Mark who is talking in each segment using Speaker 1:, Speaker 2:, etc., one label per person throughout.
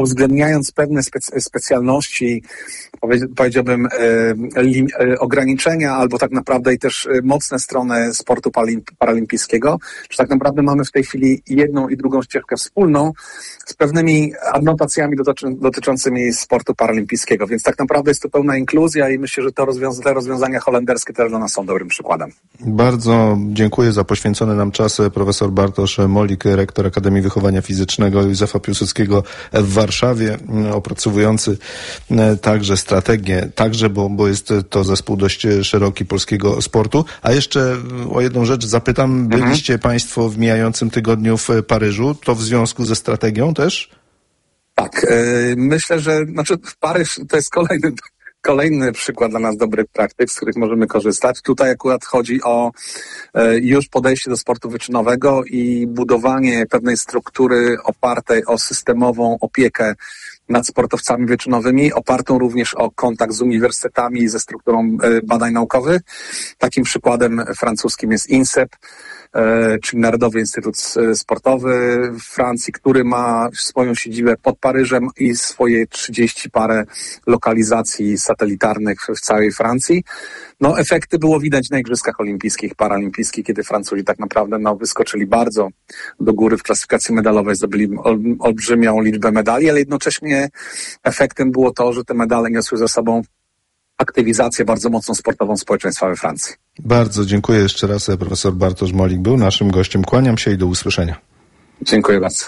Speaker 1: uwzględniając pewne specjalności, powiedziałbym ograniczenia, albo tak naprawdę i też mocne strony sportu paralimpijskiego, że tak naprawdę mamy w tej chwili jedną i drugą ścieżkę wspólną z pewnymi adnotacjami dotyczącymi sportu paralimpijskiego, więc tak naprawdę jest to pełna inkluzja i myślę, że te rozwiązania holenderskie też dla nas są dobrym przykładem.
Speaker 2: Bardzo dziękuję za poświęcony nam czas. Profesor Bartosz Molik, rektor Akademii Wychowania Fizycznego Józefa Piłsudskiego w Warszawie, opracowujący także strategię, bo jest to zespół dość szeroki polskiego sportu. A jeszcze o jedną rzecz zapytam. Byliście Państwo w mijającym tygodniu w Paryżu. To w związku ze strategią też?
Speaker 1: Tak. Myślę, że Paryż to jest kolejny przykład dla nas dobrych praktyk, z których możemy korzystać. Tutaj akurat chodzi o już podejście do sportu wyczynowego i budowanie pewnej struktury opartej o systemową opiekę nad sportowcami wyczynowymi, opartą również o kontakt z uniwersytetami i ze strukturą badań naukowych. Takim przykładem francuskim jest INSEP, czyli Narodowy Instytut Sportowy w Francji, który ma swoją siedzibę pod Paryżem i swoje 30 parę lokalizacji satelitarnych w całej Francji. Efekty było widać na Igrzyskach Olimpijskich, Paralimpijskich, kiedy Francuzi tak naprawdę wyskoczyli bardzo do góry w klasyfikacji medalowej, zdobyli olbrzymią liczbę medali, ale jednocześnie efektem było to, że te medale niosły ze sobą aktywizację bardzo mocną sportową społeczeństwa we Francji.
Speaker 2: Bardzo dziękuję jeszcze raz. Profesor Bartosz Molik był naszym gościem. Kłaniam się i do usłyszenia.
Speaker 1: Dziękuję bardzo.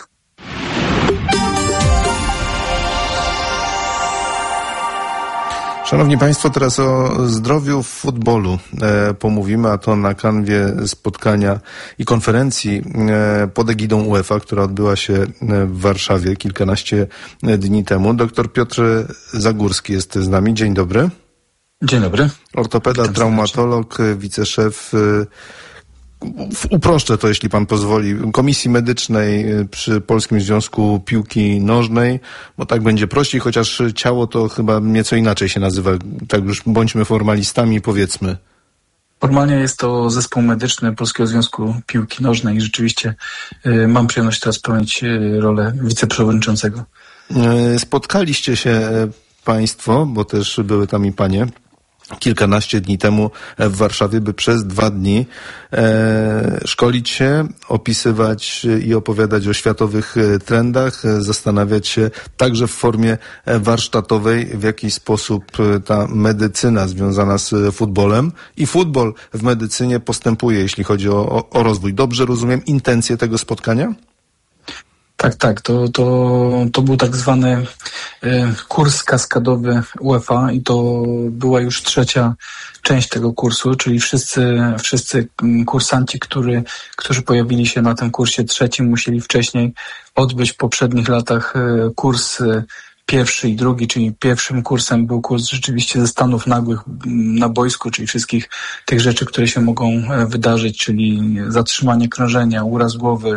Speaker 2: Szanowni Państwo, teraz o zdrowiu w futbolu pomówimy, a to na kanwie spotkania i konferencji pod egidą UEFA, która odbyła się w Warszawie kilkanaście dni temu. Doktor Piotr Zagórski jest z nami. Dzień dobry.
Speaker 3: Dzień dobry.
Speaker 2: Ortopeda, traumatolog, wiceszef, uproszczę to, jeśli pan pozwoli, Komisji Medycznej przy Polskim Związku Piłki Nożnej, bo tak będzie prościej, chociaż ciało to chyba nieco inaczej się nazywa. Tak już bądźmy formalistami, powiedzmy.
Speaker 3: Formalnie jest to zespół medyczny Polskiego Związku Piłki Nożnej i rzeczywiście mam przyjemność teraz pełnić rolę wiceprzewodniczącego.
Speaker 2: Spotkaliście się Państwo, bo też były tam i panie, kilkanaście dni temu w Warszawie, by przez 2 dni szkolić się, opisywać i opowiadać o światowych trendach, zastanawiać się także w formie warsztatowej, w jaki sposób ta medycyna związana z futbolem i futbol w medycynie postępuje, jeśli chodzi o rozwój. Dobrze rozumiem intencje tego spotkania?
Speaker 3: Tak. To był tak zwany kurs kaskadowy UEFA i to była już 3. część tego kursu, czyli wszyscy kursanci, którzy pojawili się na tym kursie 3, musieli wcześniej odbyć w poprzednich latach kurs 1. i 2, czyli pierwszym kursem był kurs rzeczywiście ze stanów nagłych na boisku, czyli wszystkich tych rzeczy, które się mogą wydarzyć, czyli zatrzymanie krążenia, uraz głowy.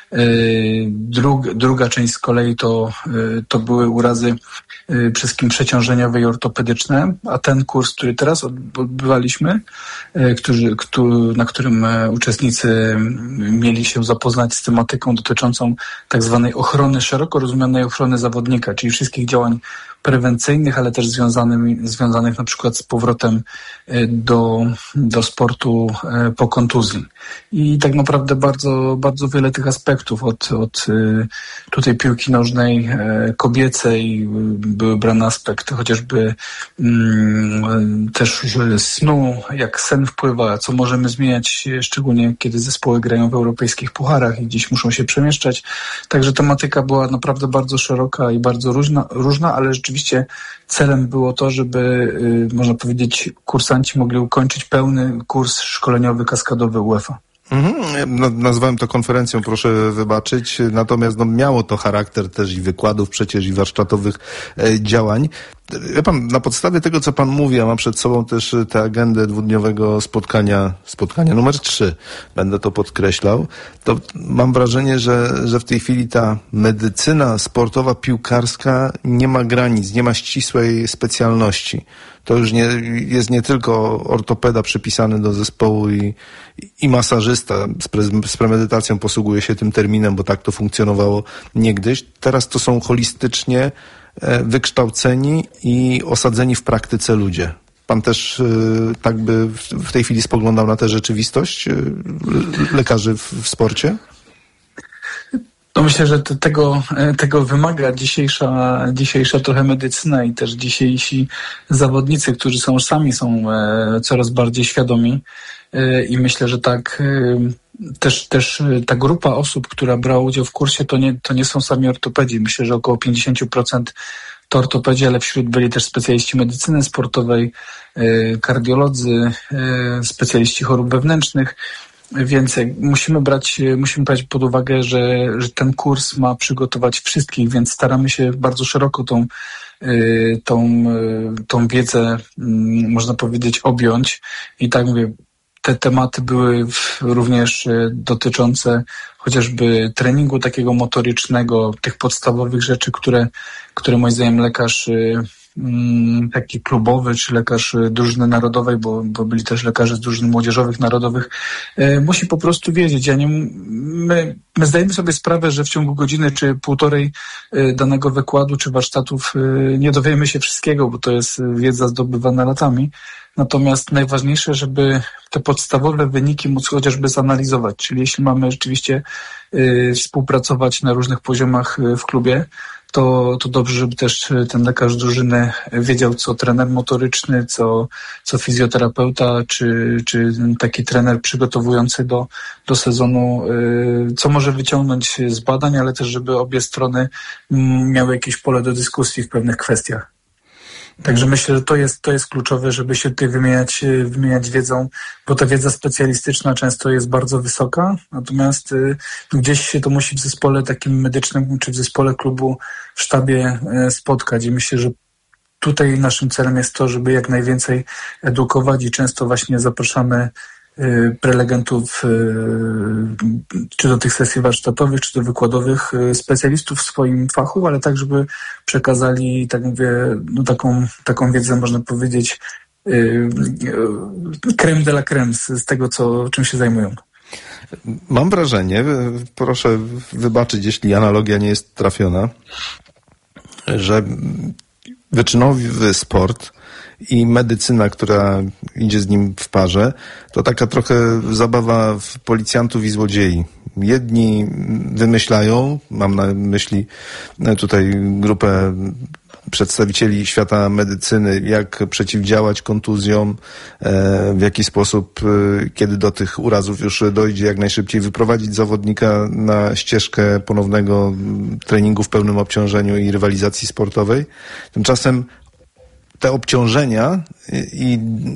Speaker 3: Druga część z kolei to były urazy przede wszystkim przeciążeniowe i ortopedyczne, a ten kurs, który teraz odbywaliśmy, na którym uczestnicy mieli się zapoznać z tematyką dotyczącą tak zwanej ochrony, szeroko rozumianej ochrony zawodnika, czyli wszystkich działań prewencyjnych, ale też związanych na przykład z powrotem do sportu po kontuzji. I tak naprawdę bardzo, bardzo wiele tych aspektów od tutaj piłki nożnej kobiecej były brane aspekty, chociażby też snu, jak sen wpływa, co możemy zmieniać, szczególnie kiedy zespoły grają w europejskich pucharach i gdzieś muszą się przemieszczać. Także tematyka była naprawdę bardzo szeroka i bardzo różna, ale rzeczywiście celem było to, żeby, można powiedzieć, kursanci mogli ukończyć pełny kurs szkoleniowy kaskadowy UEFA.
Speaker 2: Nazwałem to konferencją, proszę wybaczyć, natomiast miało to charakter też i wykładów przecież i warsztatowych działań. Wie pan, na podstawie tego, co pan mówi, a mam przed sobą też tę agendę dwudniowego spotkania numer 3, będę to podkreślał, to mam wrażenie, że w tej chwili ta medycyna sportowa, piłkarska nie ma granic, nie ma ścisłej specjalności. To już jest nie tylko ortopeda przypisany do zespołu i masażysta z premedytacją posługuje się tym terminem, bo tak to funkcjonowało niegdyś. Teraz to są holistycznie wykształceni i osadzeni w praktyce ludzie. Pan też tak by w tej chwili spoglądał na tę rzeczywistość lekarzy w sporcie?
Speaker 3: No myślę, że tego wymaga dzisiejsza trochę medycyna i też dzisiejsi zawodnicy, którzy sami są coraz bardziej świadomi i myślę, że tak też ta grupa osób, która brała udział w kursie, to nie są sami ortopedzi. Myślę, że około 50% to ortopedzi, ale wśród byli też specjaliści medycyny sportowej, kardiolodzy, specjaliści chorób wewnętrznych. Więc musimy brać pod uwagę, że ten kurs ma przygotować wszystkich, więc staramy się bardzo szeroko tą wiedzę, można powiedzieć, objąć. I tak mówię, te tematy były również dotyczące chociażby treningu takiego motorycznego, tych podstawowych rzeczy, które moim zdaniem lekarz taki klubowy, czy lekarz drużyny narodowej, bo byli też lekarze z drużyn młodzieżowych, narodowych, musi po prostu wiedzieć. My zdajemy sobie sprawę, że w ciągu godziny czy półtorej danego wykładu czy warsztatów nie dowiemy się wszystkiego, bo to jest wiedza zdobywana latami. Natomiast najważniejsze, żeby te podstawowe wyniki móc chociażby zanalizować. Czyli jeśli mamy rzeczywiście współpracować na różnych poziomach w klubie, to dobrze, żeby też ten lekarz drużyny wiedział, co trener motoryczny, co fizjoterapeuta, czy taki trener przygotowujący do sezonu, co może wyciągnąć z badań, ale też, żeby obie strony miały jakieś pole do dyskusji w pewnych kwestiach. Także myślę, że to jest kluczowe, żeby się tutaj wymieniać wiedzą, bo ta wiedza specjalistyczna często jest bardzo wysoka, natomiast gdzieś się to musi w zespole takim medycznym, czy w zespole klubu, w sztabie spotkać i myślę, że tutaj naszym celem jest to, żeby jak najwięcej edukować i często właśnie zapraszamy prelegentów czy do tych sesji warsztatowych, czy do wykładowych specjalistów w swoim fachu, ale tak, żeby przekazali, tak mówię, no taką wiedzę, można powiedzieć, crème de la crème z tego, czym się zajmują.
Speaker 2: Mam wrażenie, proszę wybaczyć, jeśli analogia nie jest trafiona, że wyczynowy sport i medycyna, która idzie z nim w parze, to taka trochę zabawa w policjantów i złodziei. Jedni wymyślają, mam na myśli tutaj grupę przedstawicieli świata medycyny, jak przeciwdziałać kontuzjom, w jaki sposób, kiedy do tych urazów już dojdzie, jak najszybciej wyprowadzić zawodnika na ścieżkę ponownego treningu w pełnym obciążeniu i rywalizacji sportowej. Tymczasem te obciążenia i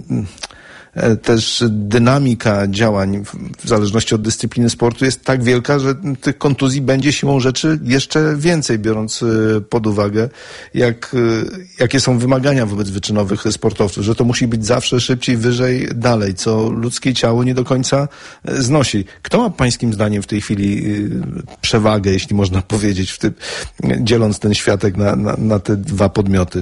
Speaker 2: też dynamika działań w zależności od dyscypliny sportu jest tak wielka, że tych kontuzji będzie siłą rzeczy jeszcze więcej, biorąc pod uwagę, jakie są wymagania wobec wyczynowych sportowców, że to musi być zawsze szybciej, wyżej, dalej, co ludzkie ciało nie do końca znosi. Kto ma pańskim zdaniem w tej chwili przewagę, jeśli można powiedzieć, dzieląc ten światek na te dwa podmioty?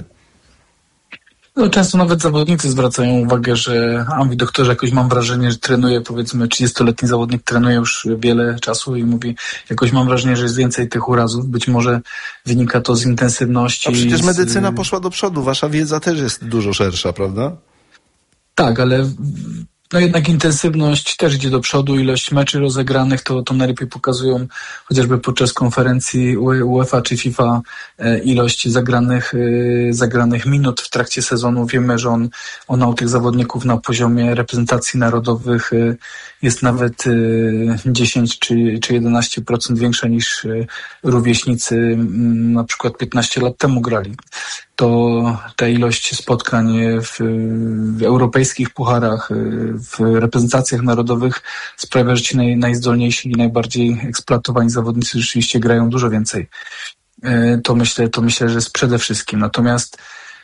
Speaker 3: No, często nawet zawodnicy zwracają uwagę, że mówi doktorze, jakoś mam wrażenie, że trenuje, powiedzmy 30-letni zawodnik trenuje już wiele czasu i mówi, jakoś mam wrażenie, że jest więcej tych urazów. Być może wynika to z intensywności.
Speaker 2: A przecież medycyna poszła do przodu, wasza wiedza też jest dużo szersza, prawda?
Speaker 3: Tak, ale no jednak intensywność też idzie do przodu, ilość meczy rozegranych to najlepiej pokazują chociażby podczas konferencji UEFA czy FIFA ilość zagranych minut w trakcie sezonu. Wiemy, że ona u tych zawodników na poziomie reprezentacji narodowych jest nawet 10 czy 11% większa niż rówieśnicy na przykład 15 lat temu grali. To ta ilość spotkań w europejskich pucharach, w reprezentacjach narodowych sprawia, że ci najzdolniejsi i najbardziej eksploatowani zawodnicy rzeczywiście grają dużo więcej. To myślę, że jest przede wszystkim. Natomiast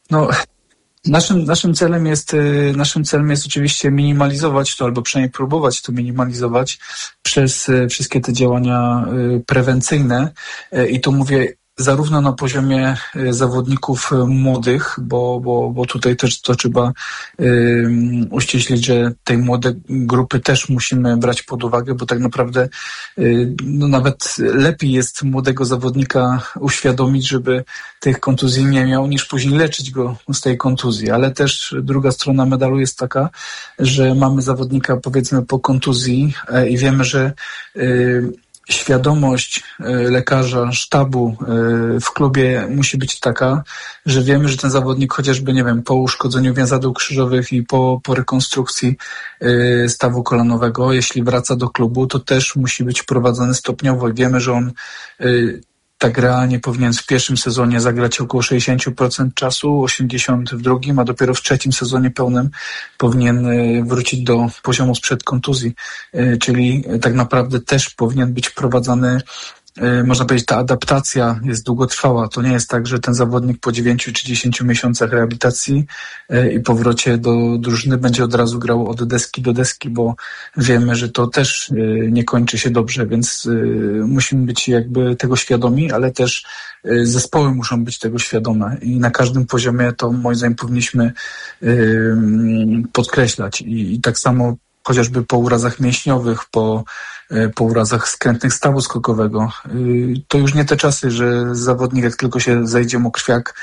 Speaker 3: No, naszym celem jest oczywiście minimalizować to, albo przynajmniej próbować to minimalizować przez wszystkie te działania prewencyjne. I to mówię zarówno na poziomie zawodników młodych, bo tutaj też to trzeba uściślić, że tej młode grupy też musimy brać pod uwagę, bo tak naprawdę no nawet lepiej jest młodego zawodnika uświadomić, żeby tych kontuzji nie miał, niż później leczyć go z tej kontuzji. Ale też druga strona medalu jest taka, że mamy zawodnika powiedzmy po kontuzji i wiemy, że świadomość lekarza, sztabu w klubie musi być taka, że wiemy, że ten zawodnik chociażby, nie wiem, po uszkodzeniu więzadeł krzyżowych i po rekonstrukcji stawu kolanowego, jeśli wraca do klubu, to też musi być prowadzony stopniowo i wiemy, że on tak realnie powinien w pierwszym sezonie zagrać około 60% czasu, 80% w drugim, a dopiero w trzecim sezonie pełnym powinien wrócić do poziomu sprzed kontuzji. Czyli tak naprawdę też powinien być prowadzony, można powiedzieć, ta adaptacja jest długotrwała. To nie jest tak, że ten zawodnik po 9 czy 10 miesiącach rehabilitacji i powrocie do drużyny będzie od razu grał od deski do deski, bo wiemy, że to też nie kończy się dobrze, więc musimy być jakby tego świadomi, ale też zespoły muszą być tego świadome i na każdym poziomie to moim zdaniem powinniśmy podkreślać i tak samo chociażby po urazach mięśniowych, po urazach skrętnych stawu skokowego. To już nie te czasy, że zawodnik jak tylko się zejdzie mu krwiak,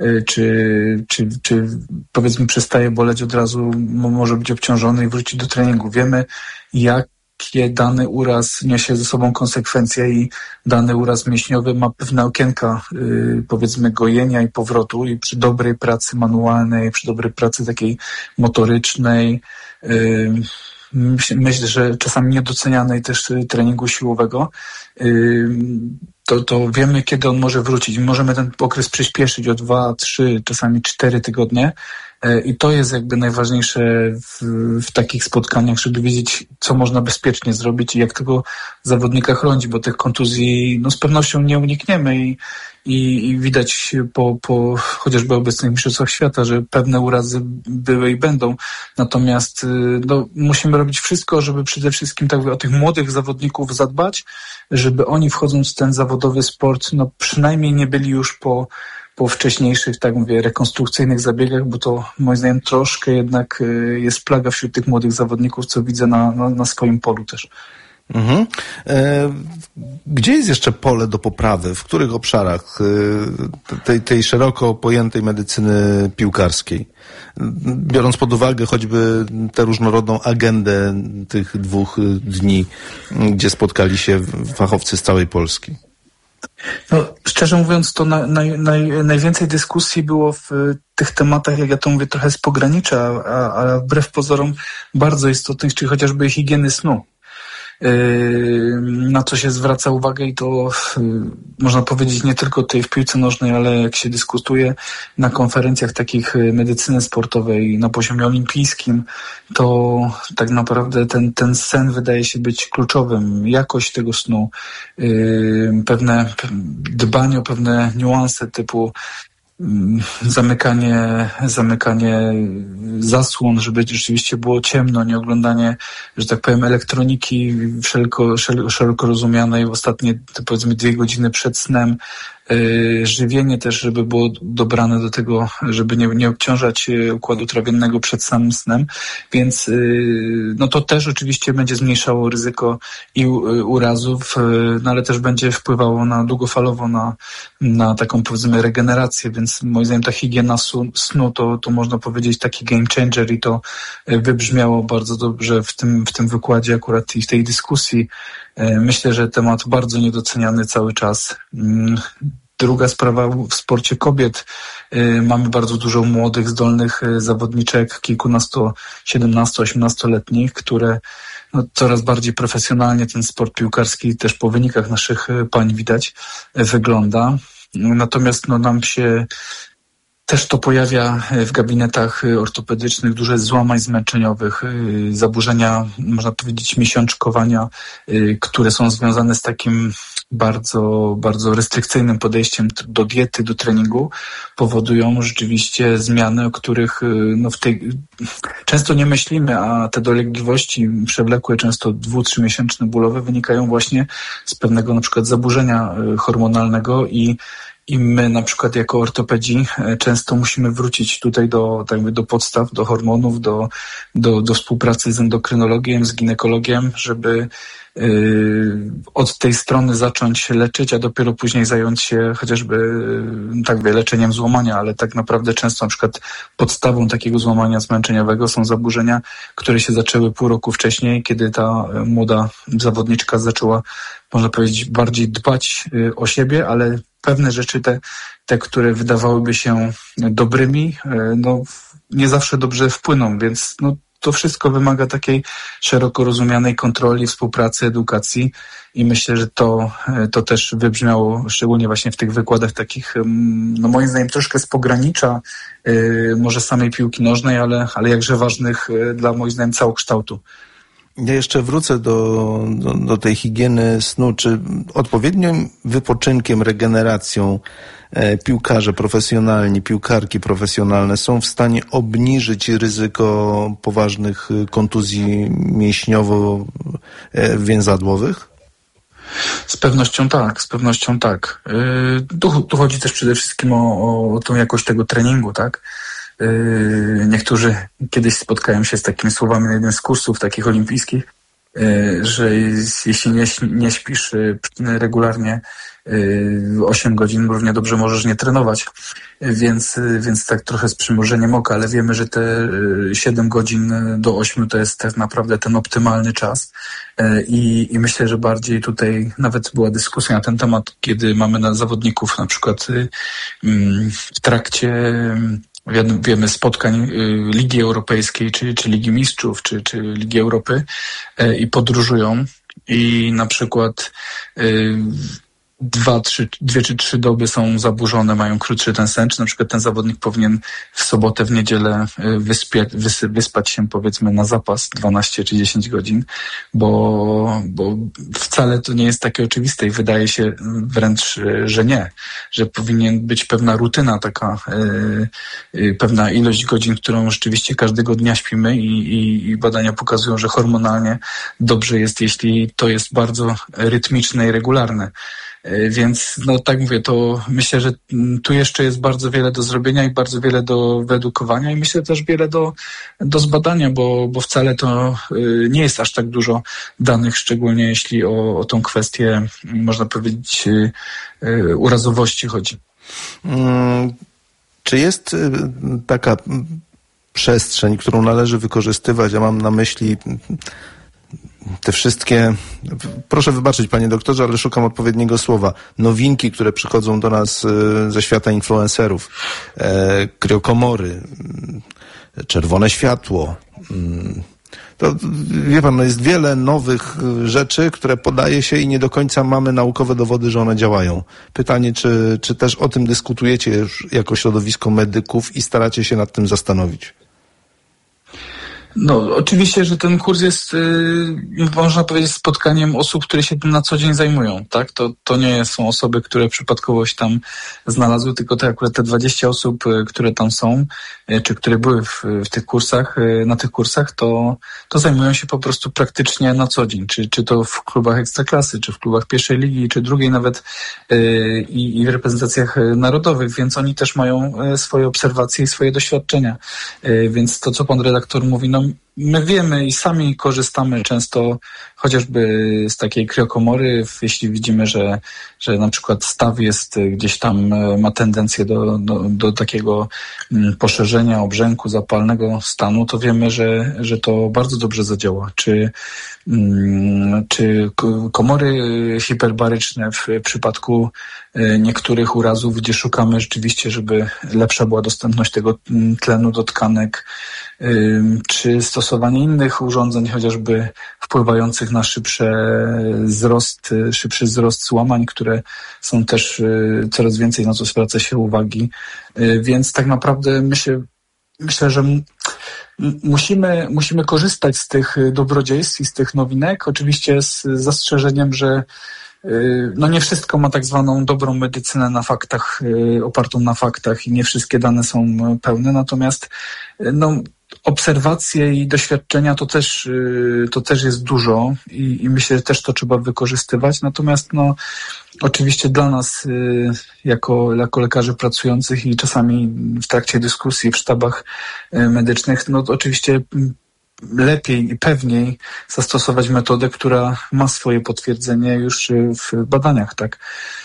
Speaker 3: czy powiedzmy przestaje boleć, od razu może być obciążony i wrócić do treningu. Wiemy, jakie dany uraz niesie ze sobą konsekwencje i dany uraz mięśniowy ma pewne okienka, powiedzmy, gojenia i powrotu i przy dobrej pracy manualnej, przy dobrej pracy takiej motorycznej, myślę, że czasami niedocenianej też treningu siłowego, to wiemy, kiedy on może wrócić. Możemy ten okres przyspieszyć o 2, 3, czasami 4 tygodnie i to jest jakby najważniejsze w takich spotkaniach, żeby wiedzieć, co można bezpiecznie zrobić i jak tego zawodnika chronić, bo tych kontuzji no, z pewnością nie unikniemy i widać po chociażby obecnych mistrzostwach świata, że pewne urazy były i będą. Natomiast no, musimy robić wszystko, żeby przede wszystkim tak o tych młodych zawodników zadbać, żeby oni wchodząc w ten zawodowy sport, no przynajmniej nie byli już po wcześniejszych, tak mówię, rekonstrukcyjnych zabiegach, bo to moim zdaniem troszkę jednak jest plaga wśród tych młodych zawodników, co widzę na swoim polu też.
Speaker 2: Mhm. Gdzie jest jeszcze pole do poprawy? W których obszarach tej szeroko pojętej medycyny piłkarskiej? Biorąc pod uwagę choćby tę różnorodną agendę tych 2 dni, gdzie spotkali się fachowcy z całej Polski.
Speaker 3: No, szczerze mówiąc, to najwięcej dyskusji było w tych tematach, jak ja to mówię, trochę z pogranicza, a wbrew pozorom bardzo istotnych, czyli chociażby higieny snu. Na co się zwraca uwagę i to można powiedzieć nie tylko tutaj w piłce nożnej, ale jak się dyskutuje na konferencjach takich medycyny sportowej na poziomie olimpijskim, to tak naprawdę ten sen wydaje się być kluczowym. Jakość tego snu, pewne dbanie o pewne niuanse typu zamykanie zasłon, żeby rzeczywiście było ciemno, nie oglądanie, że tak powiem, elektroniki szeroko rozumianej w ostatnie, powiedzmy, 2 godziny przed snem. Żywienie też, żeby było dobrane do tego, żeby nie obciążać układu trawiennego przed samym snem, więc no to też oczywiście będzie zmniejszało ryzyko i urazów, no ale też będzie wpływało długofalowo na taką, powiedzmy, regenerację, więc moim zdaniem ta higiena snu to można powiedzieć taki game changer i to wybrzmiało bardzo dobrze w tym wykładzie akurat i w tej dyskusji. Myślę, że temat bardzo niedoceniany cały czas. Druga sprawa, w sporcie kobiet mamy bardzo dużo młodych, zdolnych zawodniczek, kilkunasto, 17-18-letnich, które no, coraz bardziej profesjonalnie ten sport piłkarski też po wynikach naszych pań widać wygląda. Natomiast no, nam się też to pojawia w gabinetach ortopedycznych, duże złamań zmęczeniowych, zaburzenia, można powiedzieć, miesiączkowania, które są związane z takim bardzo, bardzo restrykcyjnym podejściem do diety, do treningu, powodują rzeczywiście zmiany, o których często nie myślimy, a te dolegliwości przewlekłe, często 2-3 miesięczne bólowe wynikają właśnie z pewnego na przykład zaburzenia hormonalnego i my na przykład jako ortopedzi często musimy wrócić tutaj do podstaw, do hormonów, do współpracy z endokrynologiem, z ginekologiem, żeby od tej strony zacząć leczyć, a dopiero później zająć się chociażby leczeniem złamania, ale tak naprawdę często na przykład podstawą takiego złamania zmęczeniowego są zaburzenia, które się zaczęły pół roku wcześniej, kiedy ta młoda zawodniczka zaczęła, można powiedzieć, bardziej dbać o siebie, ale pewne rzeczy, te, które wydawałyby się dobrymi, nie zawsze dobrze wpłyną, więc to wszystko wymaga takiej szeroko rozumianej kontroli, współpracy, edukacji i myślę, że to też wybrzmiało szczególnie właśnie w tych wykładach takich, moim zdaniem troszkę z pogranicza może samej piłki nożnej, ale jakże ważnych dla moim zdaniem całokształtu.
Speaker 2: Ja jeszcze wrócę do tej higieny snu. Czy odpowiednim wypoczynkiem, regeneracją piłkarze profesjonalni, piłkarki profesjonalne są w stanie obniżyć ryzyko poważnych kontuzji mięśniowo-więzadłowych?
Speaker 3: Z pewnością tak. Tu chodzi też przede wszystkim o tą jakość tego treningu, tak? Niektórzy kiedyś spotkałem się z takimi słowami na jednym z kursów takich olimpijskich, że jeśli nie śpisz regularnie 8 godzin, równie dobrze możesz nie trenować. Więc tak trochę z przymrużeniem oka, ale wiemy, że te 7 godzin do 8 to jest tak naprawdę ten optymalny czas. I myślę, że bardziej tutaj nawet była dyskusja na ten temat, kiedy mamy zawodników na przykład w trakcie wiemy spotkań Ligi Europejskiej, czy Ligi Mistrzów, czy Ligi Europy i podróżują i na przykład 2 czy 3 doby są zaburzone, mają krótszy ten sen, czy na przykład ten zawodnik powinien w sobotę, w niedzielę wyspać się powiedzmy na zapas 12 czy 10 godzin, bo wcale to nie jest takie oczywiste i wydaje się wręcz, że nie, że powinien być pewna rutyna taka, pewna ilość godzin, którą rzeczywiście każdego dnia śpimy i badania pokazują, że hormonalnie dobrze jest, jeśli to jest bardzo rytmiczne i regularne. Więc tak mówię, to myślę, że tu jeszcze jest bardzo wiele do zrobienia i bardzo wiele do wyedukowania i myślę też wiele do zbadania, bo wcale to nie jest aż tak dużo danych, szczególnie jeśli o tą kwestię, można powiedzieć, urazowości chodzi.
Speaker 2: Czy jest taka przestrzeń, którą należy wykorzystywać? Ja mam na myśli te wszystkie, proszę wybaczyć panie doktorze, ale szukam odpowiedniego słowa, nowinki, które przychodzą do nas ze świata influencerów, kriokomory, czerwone światło. To wie pan, jest wiele nowych rzeczy, które podaje się i nie do końca mamy naukowe dowody, że one działają. Pytanie, czy też o tym dyskutujecie już jako środowisko medyków i staracie się nad tym zastanowić?
Speaker 3: Oczywiście, że ten kurs jest, można powiedzieć, spotkaniem osób, które się tym na co dzień zajmują, tak? To nie są osoby, które przypadkowo się tam znalazły, tylko akurat te 20 osób, które tam są, czy które były w tych kursach, na tych kursach, to zajmują się po prostu praktycznie na co dzień, czy to w klubach ekstraklasy, czy w klubach pierwszej ligi, czy drugiej nawet i w reprezentacjach narodowych, więc oni też mają swoje obserwacje i swoje doświadczenia. Więc to, co pan redaktor mówi, my wiemy i sami korzystamy często chociażby z takiej kriokomory, jeśli widzimy, że na przykład staw jest gdzieś tam, ma tendencję do takiego poszerzenia obrzęku, zapalnego stanu, to wiemy, że to bardzo dobrze zadziała. Czy komory hiperbaryczne w przypadku niektórych urazów, gdzie szukamy rzeczywiście, żeby lepsza była dostępność tego tlenu do tkanek, czy stosowanie innych urządzeń, chociażby wpływających na szybszy wzrost złamań, które są też coraz więcej na co zwraca się uwagi. Więc tak naprawdę myślę, że musimy korzystać z tych dobrodziejstw i z tych nowinek, oczywiście z zastrzeżeniem, że nie wszystko ma tak zwaną dobrą medycynę na faktach, opartą na faktach i nie wszystkie dane są pełne, natomiast obserwacje i doświadczenia to też jest dużo i myślę, że też to trzeba wykorzystywać, natomiast oczywiście dla nas jako lekarzy pracujących i czasami w trakcie dyskusji w sztabach medycznych, oczywiście lepiej i pewniej zastosować metodę, która ma swoje potwierdzenie już w badaniach, tak?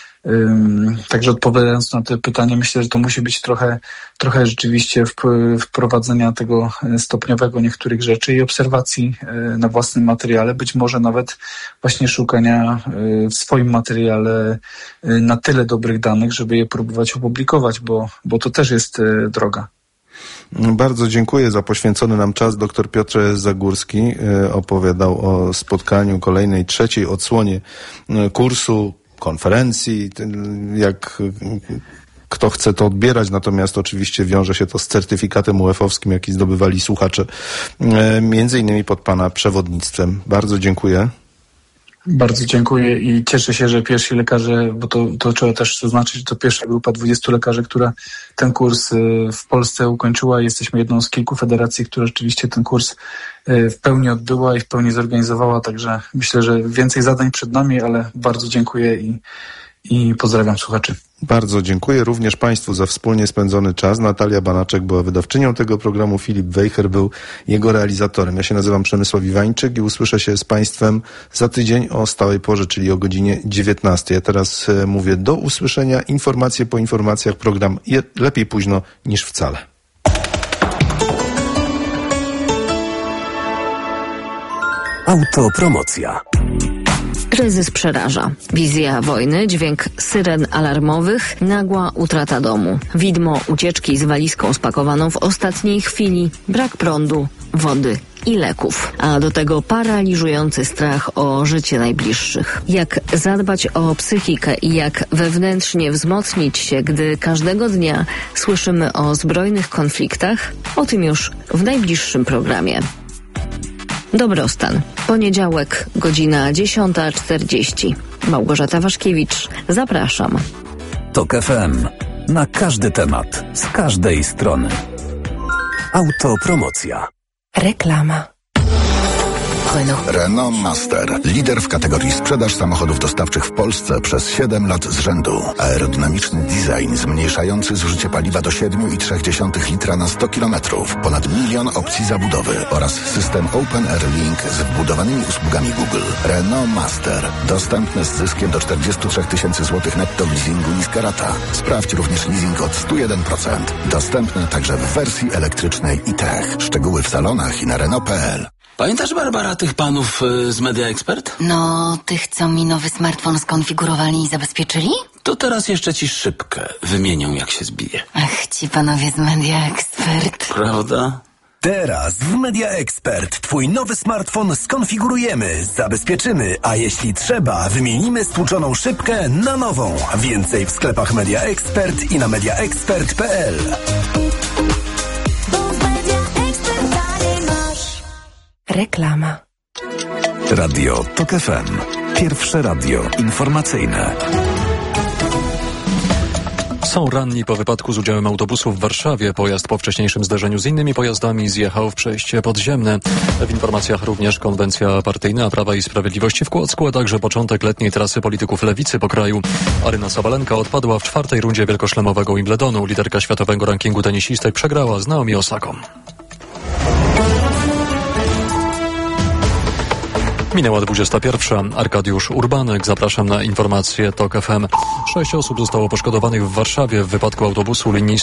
Speaker 3: Także odpowiadając na to pytanie, myślę, że to musi być trochę rzeczywiście wprowadzenia tego stopniowego niektórych rzeczy i obserwacji na własnym materiale, być może nawet właśnie szukania w swoim materiale na tyle dobrych danych, żeby je próbować opublikować, bo to też jest droga.
Speaker 2: Bardzo dziękuję za poświęcony nam czas. Dr Piotr Zagórski opowiadał o spotkaniu kolejnej, trzeciej odsłonie kursu, konferencji, jak kto chce to odbierać, natomiast oczywiście wiąże się to z certyfikatem UF-owskim, jaki zdobywali słuchacze, między innymi pod Pana przewodnictwem. Bardzo dziękuję.
Speaker 3: Bardzo dziękuję i cieszę się, że pierwsi lekarze, bo to trzeba też zaznaczyć, że to pierwsza grupa 20 lekarzy, która ten kurs w Polsce ukończyła. Jesteśmy jedną z kilku federacji, która rzeczywiście ten kurs w pełni odbyła i w pełni zorganizowała, także myślę, że więcej zadań przed nami, ale bardzo dziękuję i pozdrawiam słuchaczy.
Speaker 2: Bardzo dziękuję również Państwu za wspólnie spędzony czas. Natalia Banaczek była wydawczynią tego programu, Filip Wejher był jego realizatorem. Ja się nazywam Przemysław Iwańczyk i usłyszę się z Państwem za tydzień o stałej porze, czyli o godzinie 19. Ja teraz mówię do usłyszenia. Informacje po informacjach. Program lepiej późno niż wcale.
Speaker 4: Autopromocja.
Speaker 5: Kryzys przeraża. Wizja wojny, dźwięk syren alarmowych, nagła utrata domu. Widmo ucieczki z walizką spakowaną w ostatniej chwili, brak prądu, wody i leków. A do tego paraliżujący strach o życie najbliższych. Jak zadbać o psychikę i jak wewnętrznie wzmocnić się, gdy każdego dnia słyszymy o zbrojnych konfliktach? O tym już w najbliższym programie. Dobrostan. Poniedziałek, godzina 10:40. Małgorzata Waszkiewicz. Zapraszam.
Speaker 4: TOK FM. Na każdy temat, z każdej strony. Autopromocja.
Speaker 6: Reklama.
Speaker 7: Renault Master. Lider w kategorii sprzedaż samochodów dostawczych w Polsce przez 7 lat z rzędu. Aerodynamiczny design zmniejszający zużycie paliwa do 7,3 litra na 100 km. Ponad 1 milion opcji zabudowy oraz system Open Air Link z wbudowanymi usługami Google. Renault Master. Dostępne z zyskiem do 43 000 zł netto w leasingu niska rata. Sprawdź również leasing od 101%. Dostępne także w wersji elektrycznej i tech. Szczegóły w salonach i na Renault.pl.
Speaker 8: Pamiętasz, Barbara, tych panów z Media Expert?
Speaker 6: No, tych, co mi nowy smartfon skonfigurowali i zabezpieczyli?
Speaker 8: To teraz jeszcze ci szybkę wymienią, jak się zbije.
Speaker 6: Ach, ci panowie z Media Expert.
Speaker 8: Prawda?
Speaker 4: Teraz w Media Expert twój nowy smartfon skonfigurujemy, zabezpieczymy, a jeśli trzeba, wymienimy stłuczoną szybkę na nową. Więcej w sklepach Media Expert i na mediaexpert.pl.
Speaker 6: Reklama.
Speaker 4: Radio TOK FM. Pierwsze radio informacyjne.
Speaker 9: Są ranni po wypadku z udziałem autobusu w Warszawie. Pojazd po wcześniejszym zderzeniu z innymi pojazdami zjechał w przejście podziemne. W informacjach również konwencja partyjna Prawa i Sprawiedliwości w Kłodzku, a także początek letniej trasy polityków lewicy po kraju. Aryna Sabalenka odpadła w 4. rundzie wielkoszlemowego Wimbledonu. Liderka światowego rankingu tenisistek przegrała z Naomi Osaką. Minęła 21. Arkadiusz Urbanek. Zapraszam na informacje TOK FM. 6 osób zostało poszkodowanych w Warszawie w wypadku autobusu linii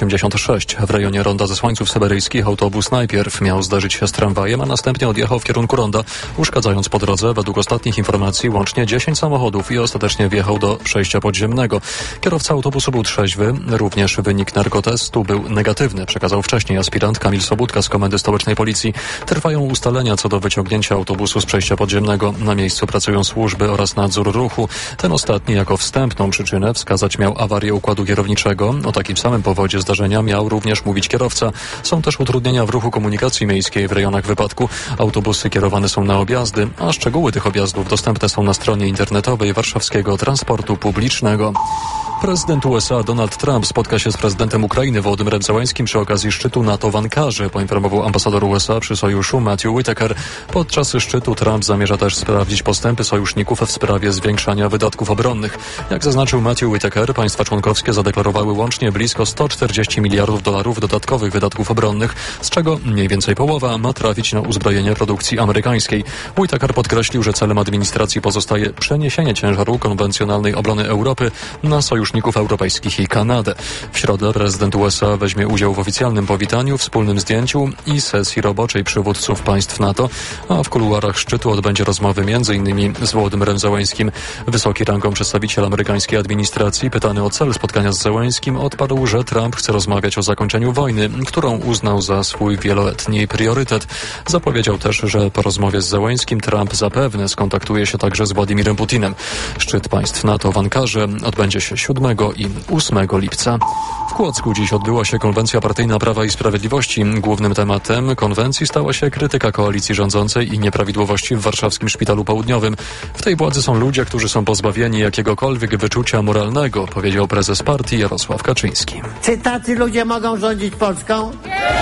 Speaker 9: 186. W rejonie Ronda Zesłańców Syberyjskich autobus najpierw miał zderzyć się z tramwajem, a następnie odjechał w kierunku ronda, uszkadzając po drodze, według ostatnich informacji, łącznie 10 samochodów i ostatecznie wjechał do przejścia podziemnego. Kierowca autobusu był trzeźwy. Również wynik narkotestu był negatywny, przekazał wcześniej aspirant Kamil Sobudka z Komendy Stołecznej Policji. Trwają ustalenia co do wyciągnięcia autobusu z przejścia podziemnego. Na miejscu pracują służby oraz nadzór ruchu. Ten ostatni jako wstępną przyczynę wskazać miał awarię układu kierowniczego. O takim samym powodzie zdarzenia miał również mówić kierowca. Są też utrudnienia w ruchu komunikacji miejskiej w rejonach wypadku. Autobusy kierowane są na objazdy, a szczegóły tych objazdów dostępne są na stronie internetowej Warszawskiego Transportu Publicznego. Prezydent USA Donald Trump spotka się z prezydentem Ukrainy Wołodymyrem Zełenskim przy okazji szczytu NATO w Ankarze, poinformował ambasador USA przy sojuszu Matthew Whitaker. Podczas szczytu Trump zamierza też sprawdzić postępy sojuszników w sprawie zwiększania wydatków obronnych. Jak zaznaczył Matthew Whitaker, państwa członkowskie zadeklarowały łącznie blisko $140 miliardów dodatkowych wydatków obronnych, z czego mniej więcej połowa ma trafić na uzbrojenie produkcji amerykańskiej. Whitaker podkreślił, że celem administracji pozostaje przeniesienie ciężaru konwencjonalnej obrony Europy na sojuszników europejskich i Kanadę. W środę prezydent USA weźmie udział w oficjalnym powitaniu, wspólnym zdjęciu i sesji roboczej przywódców państw NATO, a w kuluarach szczytu odbędzie rozmowy m.in. z Wołodymyrem Zełenskim. Wysoki rangą przedstawiciel amerykańskiej administracji, pytany o cel spotkania z Zełenskim, odparł, że Trump chce rozmawiać o zakończeniu wojny, którą uznał za swój wieloletni priorytet. Zapowiedział też, że po rozmowie z Zełenskim Trump zapewne skontaktuje się także z Władimirem Putinem. Szczyt państw NATO w Ankarze odbędzie się 7 i 8 lipca. W Kłodzku dziś odbyła się konwencja partyjna Prawa i Sprawiedliwości. Głównym tematem konwencji stała się krytyka koalicji rządzącej i nieprawidłowości w warszawskim Szpitalu Południowym. W tej władzy są ludzie, którzy są pozbawieni jakiegokolwiek wyczucia moralnego, powiedział prezes partii Jarosław Kaczyński.
Speaker 10: Czy tacy ludzie mogą rządzić Polską?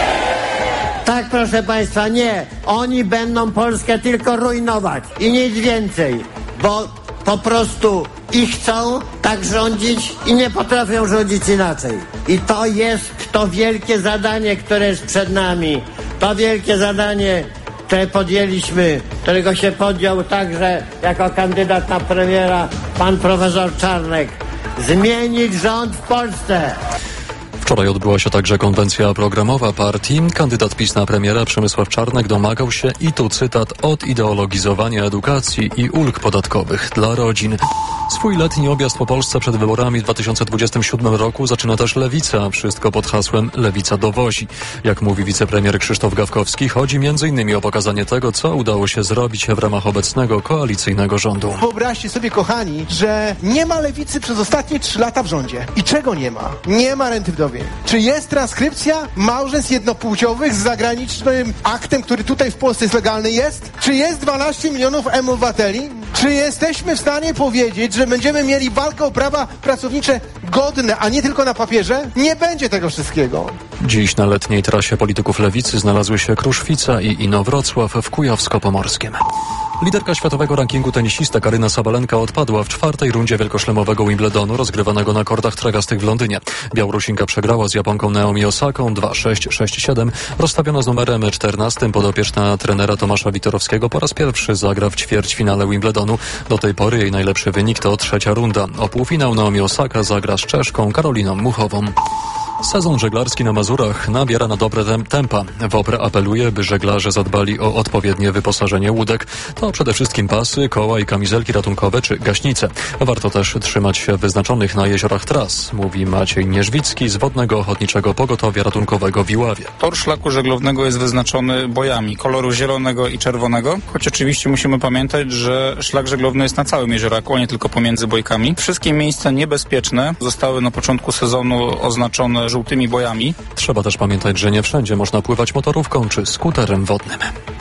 Speaker 10: Tak, proszę państwa, nie. Oni będą Polskę tylko rujnować i nic więcej, bo po prostu i chcą tak rządzić i nie potrafią rządzić inaczej. I to jest to wielkie zadanie, które jest przed nami. To wielkie zadanie, które podjęliśmy, którego się podjął także jako kandydat na premiera pan profesor Czarnek. Zmienić rząd w Polsce.
Speaker 9: Wczoraj odbyła się także konwencja programowa partii. Kandydat PiS na premiera Przemysław Czarnek domagał się, i tu cytat, odideologizowania edukacji i ulg podatkowych dla rodzin. Swój letni objazd po Polsce przed wyborami w 2027 roku zaczyna też Lewica. Wszystko pod hasłem Lewica dowozi. Jak mówi wicepremier Krzysztof Gawkowski, chodzi m.in. o pokazanie tego, co udało się zrobić w ramach obecnego koalicyjnego rządu.
Speaker 11: Wyobraźcie sobie, kochani, że nie ma Lewicy przez ostatnie 3 lata w rządzie. I czego nie ma? Nie ma renty wdowiej. Czy jest transkrypcja małżeństw jednopłciowych z zagranicznym aktem, który tutaj w Polsce jest legalny? Jest? Czy jest 12 milionów obywateli? Czy jesteśmy w stanie powiedzieć, że będziemy mieli walkę o prawa pracownicze godne, a nie tylko na papierze? Nie będzie tego wszystkiego.
Speaker 9: Dziś na letniej trasie polityków Lewicy znalazły się Kruszwica i Inowrocław w Kujawsko-Pomorskiem. Liderka światowego rankingu tenisista Karyna Sabalenka odpadła w 4. rundzie wielkoszlemowego Wimbledonu rozgrywanego na kortach trawiastych w Londynie. Białorusinka przegrała z Japonką Naomi Osaką 2-6, 6-7. Rozstawiona z numerem 14 podopieczna trenera Tomasza Witorowskiego po raz pierwszy zagra w ćwierćfinale Wimbledonu. Do tej pory jej najlepszy wynik to 3. runda. O półfinał Naomi Osaka zagra z Czeszką Karoliną Muchową. Sezon żeglarski na Mazurach nabiera na dobre tempa. WOPR apeluje, by żeglarze zadbali o odpowiednie wyposażenie łódek. To przede wszystkim pasy, koła i kamizelki ratunkowe czy gaśnice. Warto też trzymać się wyznaczonych na jeziorach tras, mówi Maciej Nierzwicki z Wodnego Ochotniczego Pogotowia Ratunkowego w Iławie.
Speaker 12: Tor szlaku żeglownego jest wyznaczony bojami koloru zielonego i czerwonego, choć oczywiście musimy pamiętać, że szlak żeglowny jest na całym jezioraku, a nie tylko pomiędzy bojkami. Wszystkie miejsca niebezpieczne zostały na początku sezonu oznaczone żółtymi bojami.
Speaker 9: Trzeba też pamiętać, że nie wszędzie można pływać motorówką czy skuterem wodnym.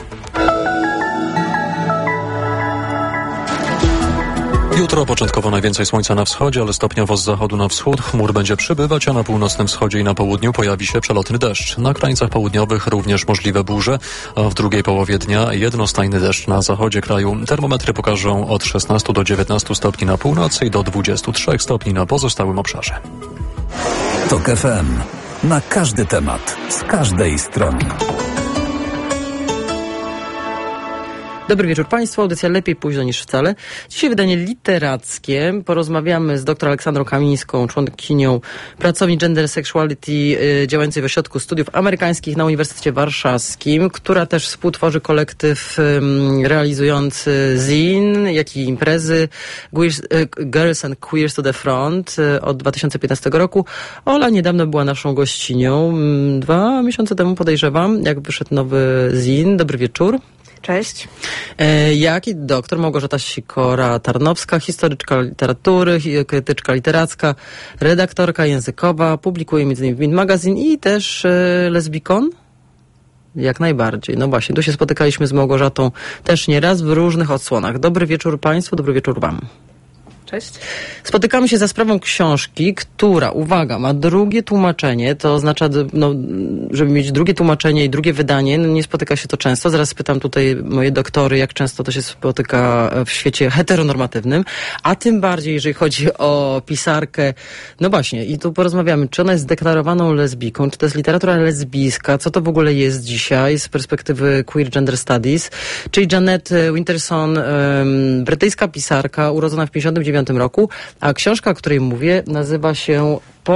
Speaker 9: Jutro początkowo najwięcej słońca na wschodzie, ale stopniowo z zachodu na wschód chmur będzie przybywać, a na północnym wschodzie i na południu pojawi się przelotny deszcz. Na krańcach południowych również możliwe burze, a w drugiej połowie dnia jednostajny deszcz na zachodzie kraju. Termometry pokażą od 16 do 19 stopni na północy i do 23 stopni na pozostałym obszarze.
Speaker 4: TOK FM. Na każdy temat, z każdej strony.
Speaker 13: Dobry wieczór Państwu, audycja Lepiej późno niż wcale. Dzisiaj wydanie literackie. Porozmawiamy z dr Aleksandrą Kamińską, członkinią pracowni Gender Sexuality działającej w Ośrodku Studiów Amerykańskich na Uniwersytecie Warszawskim, która też współtworzy kolektyw realizujący zin, jak i imprezy Girls and Queers to the Front od 2015 roku. Ola niedawno była naszą gościnią, 2 miesiące temu podejrzewam, jak wyszedł nowy zin. Dobry wieczór.
Speaker 14: Cześć.
Speaker 13: Jak i doktor Małgorzata Sikora-Tarnowska, historyczka literatury, krytyczka literacka, redaktorka językowa, publikuje m.in. w Mint Magazine i też lesbikon? Jak najbardziej. No właśnie, tu się spotykaliśmy z Małgorzatą też nieraz w różnych odsłonach. Dobry wieczór Państwu, dobry wieczór Wam.
Speaker 14: Cześć.
Speaker 13: Spotykamy się za sprawą książki, która, uwaga, ma drugie tłumaczenie, to oznacza, no, żeby mieć drugie tłumaczenie i drugie wydanie, no nie spotyka się to często. Zaraz spytam tutaj moje doktory, jak często to się spotyka w świecie heteronormatywnym, a tym bardziej, jeżeli chodzi o pisarkę. No właśnie, i tu porozmawiamy, czy ona jest zdeklarowaną lesbijką, czy to jest literatura lesbijska, co to w ogóle jest dzisiaj z perspektywy Queer Gender Studies, czyli Janet Winterson, brytyjska pisarka, urodzona w 1959 roku, a książka, o której mówię, nazywa się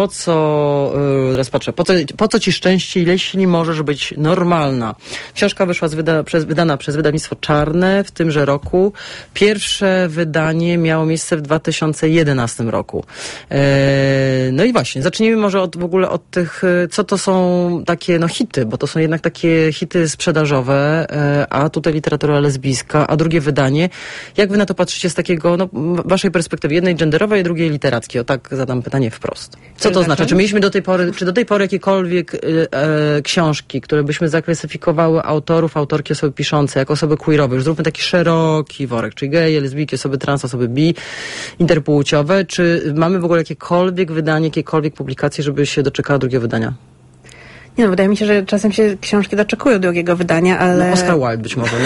Speaker 13: teraz patrzę, po co ci szczęście, jeśli możesz być normalna. Książka wyszła wydana przez wydawnictwo Czarne w tymże roku. Pierwsze wydanie miało miejsce w 2011 roku. No i właśnie, zacznijmy może w ogóle od tych, co to są takie hity, bo to są jednak takie hity sprzedażowe, a tutaj literatura lesbijska, a drugie wydanie. Jak wy na to patrzycie z takiego, waszej perspektywy, jednej genderowej, drugiej literackiej? O tak zadam pytanie wprost. Co to oznacza? Czy mieliśmy do tej pory jakiekolwiek książki, które byśmy zaklasyfikowały autorów, autorki, osoby piszące jako osoby queerowe? Już zróbmy taki szeroki worek, czyli geje, lesbijki, osoby trans, osoby bi, interpłciowe. Czy mamy w ogóle jakiekolwiek wydanie, jakiekolwiek publikacje, żeby się doczekała drugiego wydania?
Speaker 14: Nie, wydaje mi się, że czasem się książki doczekują drugiego wydania, ale...
Speaker 13: Oscar Wilde być może.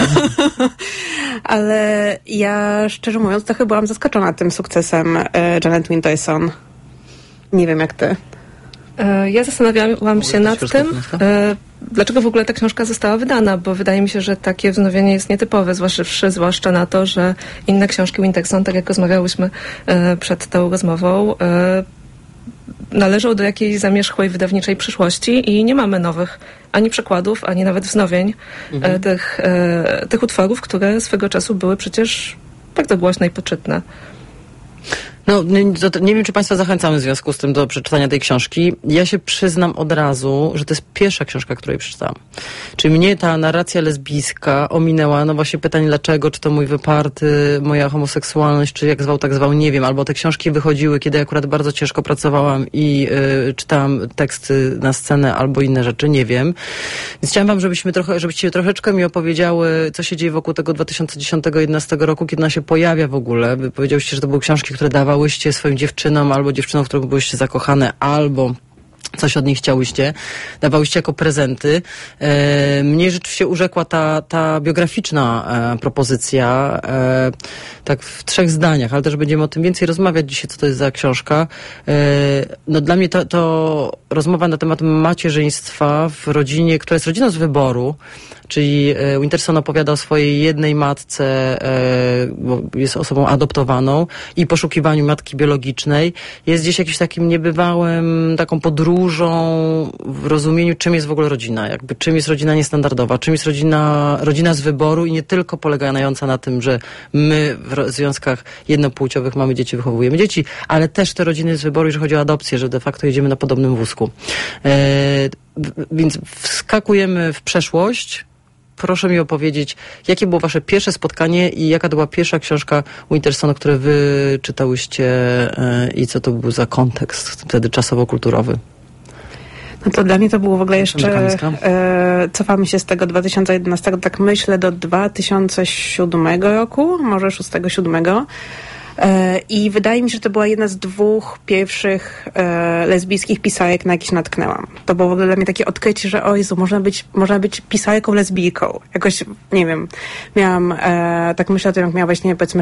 Speaker 14: Ale ja, szczerze mówiąc, trochę byłam zaskoczona tym sukcesem Janet Winterson. Nie wiem jak ty.
Speaker 15: Ja zastanawiałam się nad tym, dlaczego w ogóle ta książka została wydana, bo wydaje mi się, że takie wznowienie jest nietypowe, zwłaszcza na to, że inne książki Winterson, tak jak rozmawiałyśmy przed tą rozmową, należą do jakiejś zamierzchłej wydawniczej przyszłości i nie mamy nowych ani przekładów, ani nawet wznowień tych utworów, które swego czasu były przecież bardzo głośne i poczytne.
Speaker 13: No, nie wiem, czy Państwa zachęcamy w związku z tym do przeczytania tej książki. Ja się przyznam od razu, że to jest pierwsza książka, której przeczytałam. Czyli mnie ta narracja lesbijska ominęła. No właśnie pytanie dlaczego, czy to mój wyparty, moja homoseksualność, czy jak zwał, tak zwał, nie wiem. Albo te książki wychodziły, kiedy akurat bardzo ciężko pracowałam i czytałam teksty na scenę albo inne rzeczy, nie wiem. Więc chciałam wam, żebyście troszeczkę mi opowiedziały, co się dzieje wokół tego 2010-2011 roku, kiedy ona się pojawia w ogóle. Wy powiedziałyście, że to były książki, które dawałyście swoim dziewczynom, albo dziewczynom, w których byłyście zakochane, albo coś od nich chciałyście, dawałyście jako prezenty. Mnie rzeczywiście urzekła ta biograficzna propozycja, tak w 3 zdaniach, ale też będziemy o tym więcej rozmawiać dzisiaj, co to jest za książka. No dla mnie to rozmowa na temat macierzyństwa w rodzinie, która jest rodziną z wyboru, czyli Winterson opowiada o swojej jednej matce, bo jest osobą adoptowaną i poszukiwaniu matki biologicznej. Jest gdzieś jakimś takim niebywałym, taką podróżą w rozumieniu, czym jest w ogóle rodzina, jakby czym jest rodzina niestandardowa, czym jest rodzina z wyboru i nie tylko polegająca na tym, że my w związkach jednopłciowych mamy dzieci, wychowujemy dzieci, ale też te rodziny z wyboru, jeżeli chodzi o adopcję, że de facto jedziemy na podobnym wózku. Więc wskakujemy w przeszłość. Proszę mi opowiedzieć, jakie było wasze pierwsze spotkanie i jaka to była pierwsza książka Wintersona, którą wy czytałyście i co to był za kontekst wtedy czasowo-kulturowy?
Speaker 14: No to dla mnie to było w ogóle jeszcze, cofamy się z tego 2011, tak myślę, do 2007 roku, może 6-7. I wydaje mi się, że to była jedna z 2 pierwszych lesbijskich pisarek, na jakie się natknęłam. To było w ogóle dla mnie takie odkrycie, że o Jezu, można być pisarką lesbijką. Jakoś, nie wiem, miałam, tak myślę o tym, jak miałam właśnie powiedzmy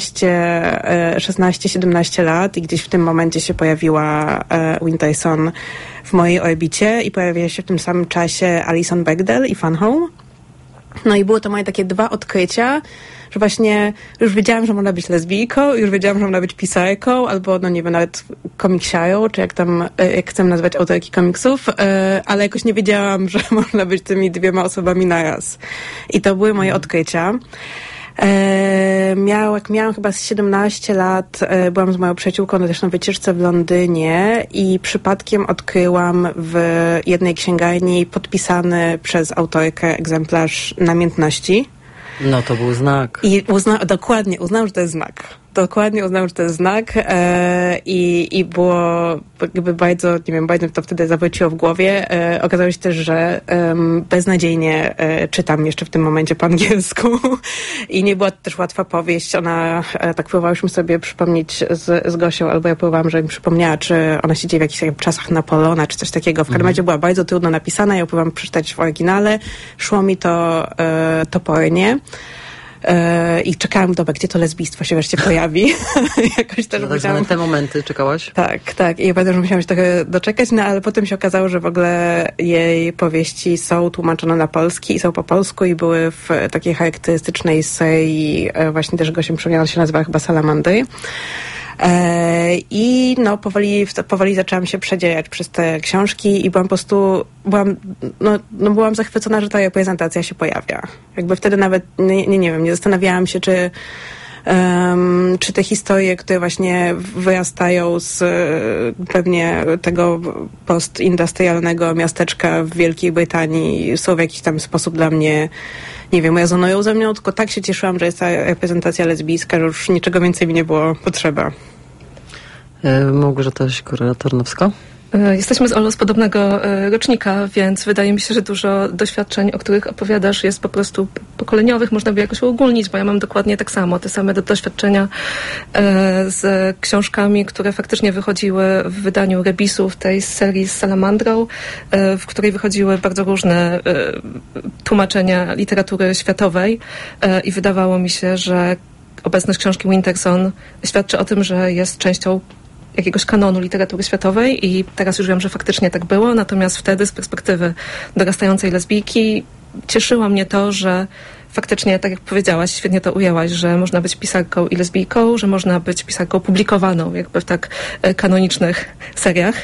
Speaker 14: 16-17 lat i gdzieś w tym momencie się pojawiła Winterson w mojej orbicie i pojawiła się w tym samym czasie Alison Bechdel i Fan Home. No i były to moje takie 2 odkrycia, że właśnie już wiedziałam, że można być lesbijką, już wiedziałam, że można być pisarką, albo no nie wiem, nawet komiksiarą, czy jak chcę nazwać autorki komiksów, ale jakoś nie wiedziałam, że można być tymi 2 osobami naraz. I to były moje odkrycia. Jak miałam chyba 17 lat, byłam z moją przyjaciółką też na wycieczce w Londynie i przypadkiem odkryłam w jednej księgarni podpisany przez autorkę egzemplarz namiętności.
Speaker 13: No to był znak.
Speaker 14: I uznałam, że to jest znak. Dokładnie uznałam, że to jest znak i było jakby bardzo, nie wiem, bardzo to wtedy zawróciło w głowie. Okazało się też, że beznadziejnie czytam jeszcze w tym momencie po angielsku i nie była to też łatwa powieść. Ona, tak próbowałyśmy sobie przypomnieć z Gosią, albo ja próbowałam, żeby mi przypomniała, czy ona się dzieje w jakichś czasach Napoleona, czy coś takiego. W każdym razie była bardzo trudno napisana, ja próbowałam przeczytać w oryginale. Szło mi to topornie. I czekałam, dobra, gdzie to lesbijstwo się wreszcie pojawi. Jakoś też
Speaker 13: musiałam... te momenty czekałaś?
Speaker 14: Tak. I ja pamiętam, że musiałam się trochę doczekać, no ale potem się okazało, że w ogóle jej powieści są tłumaczone na polski i są po polsku i były w takiej charakterystycznej serii, właśnie też Gosia przypomniała, się nazywa chyba Salamandry. I no powoli zaczęłam się przedzierać przez te książki i byłam zachwycona, że ta reprezentacja się pojawia. Jakby wtedy nawet nie zastanawiałam się, czy te historie, które właśnie wyrastają z pewnie tego postindustrialnego miasteczka w Wielkiej Brytanii, są w jakiś tam sposób dla mnie, nie wiem, rezonują ze mną, tylko tak się cieszyłam, że jest ta reprezentacja lesbijska, że już niczego więcej mi nie było potrzeba.
Speaker 13: Małgorzata Sikora-Tarnowska?
Speaker 15: Jesteśmy z Olą z podobnego rocznika, więc wydaje mi się, że dużo doświadczeń, o których opowiadasz, jest po prostu pokoleniowych, można by jakoś uogólnić, bo ja mam dokładnie tak samo, te same doświadczenia z książkami, które faktycznie wychodziły w wydaniu Rebisów, tej serii z Salamandrą, w której wychodziły bardzo różne tłumaczenia literatury światowej i wydawało mi się, że obecność książki Winterson świadczy o tym, że jest częścią jakiegoś kanonu literatury światowej i teraz już wiem, że faktycznie tak było, natomiast wtedy z perspektywy dorastającej lesbijki cieszyło mnie to, że faktycznie, tak jak powiedziałaś, świetnie to ujęłaś, że można być pisarką i lesbijką, że można być pisarką publikowaną jakby w tak kanonicznych seriach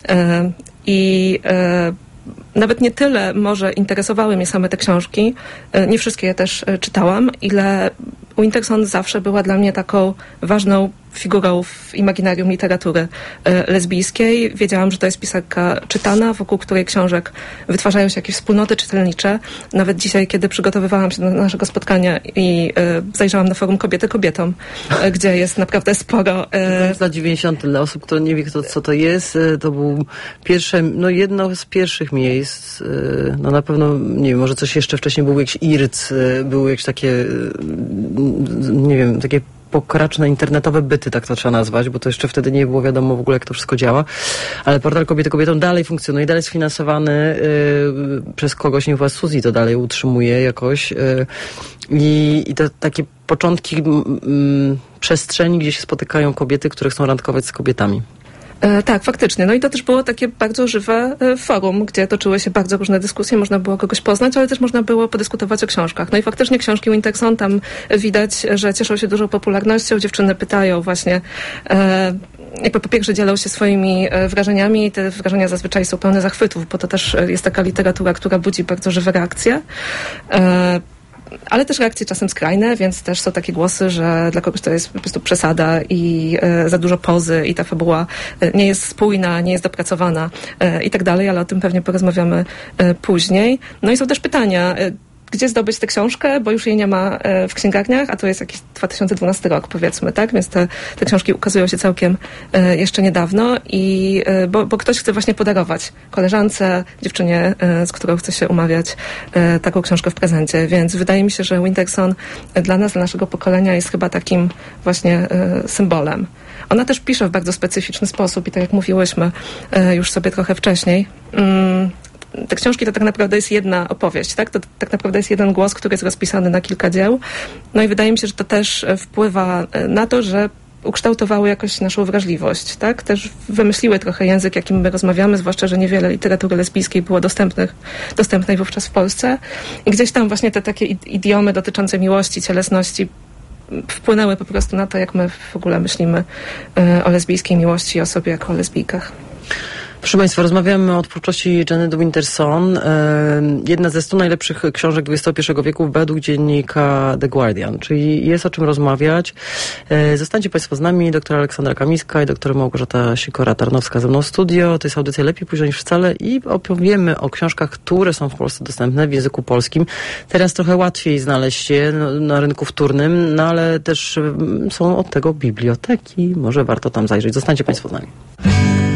Speaker 15: i nawet nie tyle może interesowały mnie same te książki, nie wszystkie je też czytałam, ile Winterson zawsze była dla mnie taką ważną figurą w imaginarium literatury lesbijskiej. Wiedziałam, że to jest pisarka czytana, wokół której książek wytwarzają się jakieś wspólnoty czytelnicze. Nawet dzisiaj, kiedy przygotowywałam się do naszego spotkania i zajrzałam na forum Kobiety kobietom, gdzie jest naprawdę sporo...
Speaker 13: Z lat 90. dla osób, które nie wie, co to jest, to był jedno z pierwszych miejsc. No na pewno, nie wiem, może coś jeszcze wcześniej był jakiś IRC, były jakieś takie, nie wiem, takie pokraczne internetowe byty, tak to trzeba nazwać, bo to jeszcze wtedy nie było wiadomo w ogóle, jak to wszystko działa. Ale portal Kobiety kobietom dalej funkcjonuje, dalej jest finansowany przez kogoś, nie chyba Suzy to dalej utrzymuje jakoś. I to takie początki przestrzeni, gdzie się spotykają kobiety, które chcą randkować z kobietami.
Speaker 15: Tak, faktycznie. No i to też było takie bardzo żywe forum, gdzie toczyły się bardzo różne dyskusje, można było kogoś poznać, ale też można było podyskutować o książkach. No i faktycznie książki Winterson, tam widać, że cieszą się dużą popularnością. Dziewczyny pytają właśnie, jakby po pierwsze dzielą się swoimi wrażeniami i te wrażenia zazwyczaj są pełne zachwytów, bo to też jest taka literatura, która budzi bardzo żywe reakcje. Ale też reakcje czasem skrajne, więc też są takie głosy, że dla kogoś to jest po prostu przesada i za dużo pozy i ta fabuła nie jest spójna, nie jest dopracowana i tak dalej, ale o tym pewnie porozmawiamy później. No i są też pytania, gdzie zdobyć tę książkę, bo już jej nie ma w księgarniach, a to jest jakiś 2012 rok, powiedzmy, tak? Więc te książki ukazują się całkiem jeszcze niedawno i bo ktoś chce właśnie podarować koleżance, dziewczynie, z którą chce się umawiać, taką książkę w prezencie. Więc wydaje mi się, że Winterson dla nas, dla naszego pokolenia jest chyba takim właśnie symbolem. Ona też pisze w bardzo specyficzny sposób i tak jak mówiłyśmy już sobie trochę wcześniej, te książki to tak naprawdę jest jedna opowieść, tak? To tak naprawdę jest jeden głos, który jest rozpisany na kilka dzieł. No i wydaje mi się, że to też wpływa na to, że ukształtowały jakoś naszą wrażliwość, tak? Też wymyśliły trochę język, jakim my rozmawiamy, zwłaszcza, że niewiele literatury lesbijskiej było dostępnej wówczas w Polsce. I gdzieś tam właśnie te takie idiomy dotyczące miłości, cielesności wpłynęły po prostu na to, jak my w ogóle myślimy o lesbijskiej miłości i o sobie jako o lesbijkach.
Speaker 13: Proszę Państwa, rozmawiamy o twórczości Janet Winterson. Jedna ze 100 najlepszych książek XXI wieku według dziennika The Guardian, czyli jest o czym rozmawiać. Zostańcie Państwo z nami, doktor Aleksandra Kamińska i doktor Małgorzata Sikora-Tarnowska ze mną w studio. To jest audycja Lepiej późno niż wcale i opowiemy o książkach, które są w Polsce dostępne w języku polskim. Teraz trochę łatwiej znaleźć je na rynku wtórnym, no ale też są od tego biblioteki. Może warto tam zajrzeć. Zostańcie Państwo z nami.